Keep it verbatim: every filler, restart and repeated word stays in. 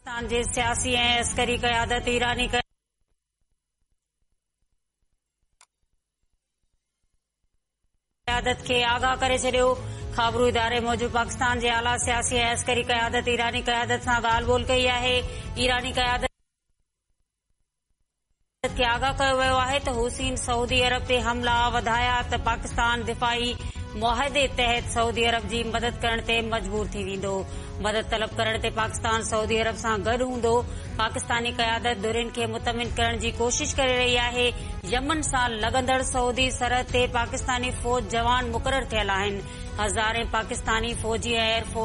पाकिस्तान जे सियासी ऐं अस्करी क़यादत ईरानी क़यादत खे आगाह करे छडि॒यो। ख़ाबरू इदारे मूजिब पाकिस्तान जे आला सियासी ऐं अस्करी क़यादत ईरानी क़यादत सां ॻाल्हि ॿोल कई आहे। ईरानी क़यादत खे आगाह कयो वियो आहे त हुसीन सऊदी अरब ते हमला वधाया त पाकिस्तान दिफ़ाई मुआहदे तहत सऊदी अरब जी मदद करण ते मजबूर थी वेंदो। मदद तलब करण ते पाकिस्तान सऊदी अरब सां गॾु हूंदो। पाकिस्तानी क़यादत धुरियुनि खे मुतमिन करण जी कोशिश करे रही आहे। यमन सां लॻंदड़ सऊदी सरहद ते पाकिस्तानी फ़ौज जवान मुक़रर थियल आहिनि। हज़ारे पाकिस्तानी फ़ौजी ऐं एयरफोर्स